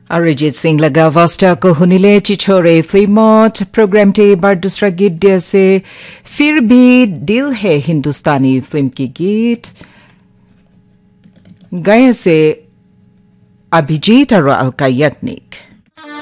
अरिजीत सिंह लगा वास्ता को हुनिले चिछोरे फिल्मोट प्रोग्राम टे बार दूसरा गीत दिया से फिर भी दिल है हिंदुस्तानी फिल्म की गीत गाया से अभिजीत और अलका याग्निक।